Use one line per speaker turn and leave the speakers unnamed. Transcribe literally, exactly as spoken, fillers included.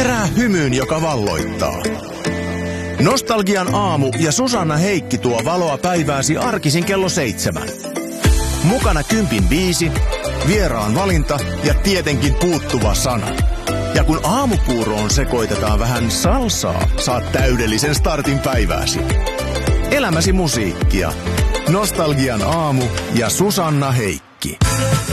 Herää hymyyn, joka valloittaa. Nostalgian aamu ja Susanna Heikki tuo valoa päivääsi arkisin kello seitsemän. Mukana kympin biisi, vieraan valinta ja tietenkin puuttuva sana. Ja kun aamupuuroon sekoitetaan vähän salsaa, saat täydellisen startin päivääsi. Elämäsi musiikkia. Nostalgian aamu ja Susanna Heikki.